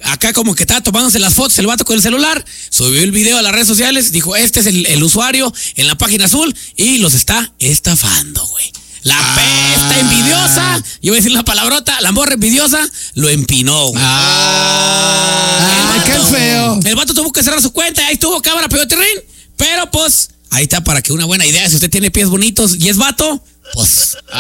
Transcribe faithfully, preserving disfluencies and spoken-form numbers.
acá como que estaba tomándose las fotos el vato con el celular, subió el video a las redes sociales, dijo, este es el, el usuario en la página azul y los está estafando, güey. La ah. pesta envidiosa, yo voy a decir la palabrota, la morra envidiosa, lo empinó, güey. Ah, vato, qué feo. El vato tuvo que cerrar su cuenta, ahí estuvo cámara, pegó terrín, pero pues, ahí está para que una buena idea, si usted tiene pies bonitos y es vato, pues...